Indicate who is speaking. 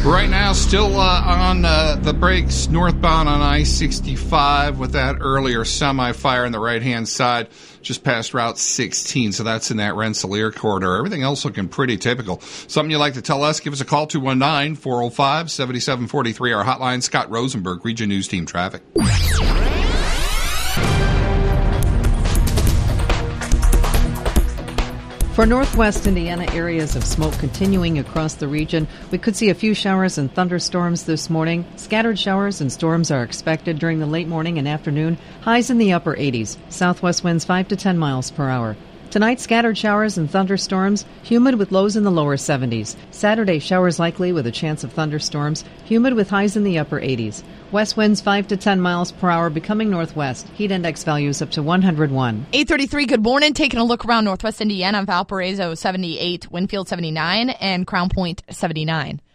Speaker 1: Right now, still on the brakes northbound on I-65 with that earlier semi-fire on the right-hand side, just past Route 16. So that's in that Rensselaer corridor. Everything else looking pretty typical. Something you'd like to tell us, give us a call, 219-405-7743. Our hotline, Scott Rosenberg, Region News Team Traffic.
Speaker 2: For northwest Indiana, areas of smoke continuing across the region. We could see a few showers and thunderstorms this morning. Scattered showers and storms are expected during the late morning and afternoon. Highs in the upper 80s. Southwest winds 5 to 10 miles per hour. Tonight, scattered showers and thunderstorms, humid with lows in the lower 70s. Saturday, showers likely with a chance of thunderstorms, humid with highs in the upper 80s. West winds 5 to 10 miles per hour becoming northwest. Heat index values up to 101.
Speaker 3: 8:33, good morning. Taking a look around northwest Indiana, Valparaiso 78, Winfield 79, and Crown Point 79.